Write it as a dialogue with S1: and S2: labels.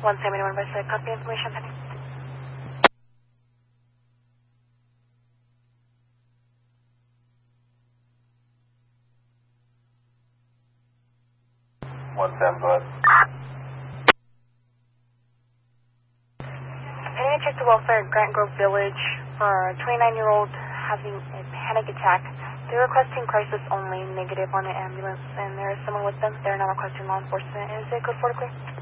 S1: 171 by 6, copy information pending.
S2: 17, go ahead.
S1: I need to check the welfare at Grant Grove Village for a 29-year-old having a panic attack. They're requesting crisis only, negative on an ambulance, and there is someone with them. They're not requesting law enforcement. Is it good for the clear?